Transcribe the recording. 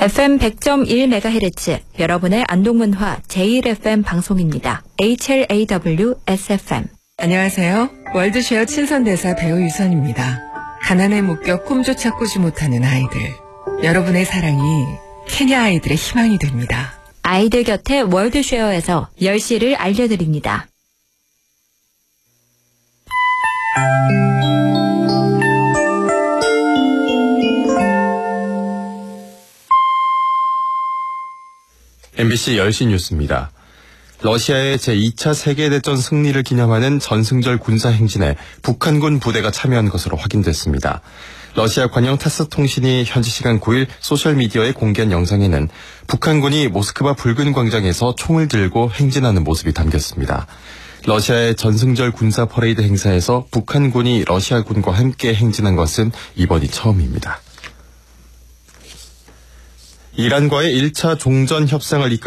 FM 100.1MHz 여러분의 안동문화 제1FM 방송입니다. HLAW SFM. 안녕하세요. 월드쉐어 친선대사 배우 유선입니다. 가난에 묶여 꿈조차 꾸지 못하는 아이들. 여러분의 사랑이 케냐 아이들의 희망이 됩니다. 아이들 곁에 월드쉐어에서 10시를 알려드립니다. MBC 10시 뉴스입니다. 러시아의 제2차 세계대전 승리를 기념하는 전승절 군사행진에 북한군 부대가 참여한 것으로 확인됐습니다. 러시아 관영 타스 통신이 현지 시간 9일 소셜미디어에 공개한 영상에는 북한군이 모스크바 붉은 광장에서 총을 들고 행진하는 모습이 담겼습니다. 러시아의 전승절 군사 퍼레이드 행사에서 북한군이 러시아군과 함께 행진한 것은 이번이 처음입니다. 이란과의 1차 종전 협상을 이끌